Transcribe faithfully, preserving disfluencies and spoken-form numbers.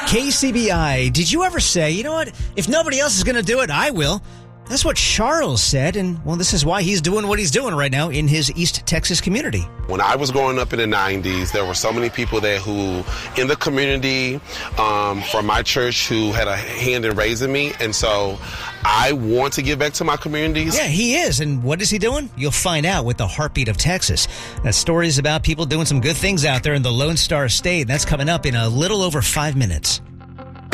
K C B I, did you ever say, you know what, if nobody else is going to do it, I will? That's what Charles said, and, well, this is why he's doing what he's doing right now in his East Texas community. When I was growing up in the nineties, there were so many people there who, in the community, um, from my church, who had a hand in raising me, and so I want to give back to my communities. Yeah, he is, and what is he doing? You'll find out with the Heartbeat of Texas. That story is about people doing some good things out there in the Lone Star State. That's coming up in a little over five minutes.